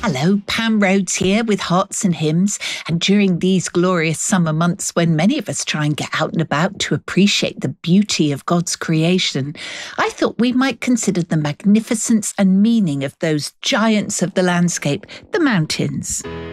Hello, Pam Rhodes here with Hearts and Hymns. And during these glorious summer months when many of us try and get out and about to appreciate the beauty of God's creation, I thought we might consider the magnificence and meaning of those giants of the landscape, the mountains.